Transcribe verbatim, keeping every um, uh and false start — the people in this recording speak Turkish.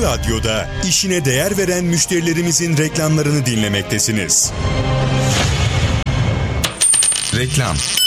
Radyo'da işine değer veren müşterilerimizin reklamlarını dinlemektesiniz. Reklam.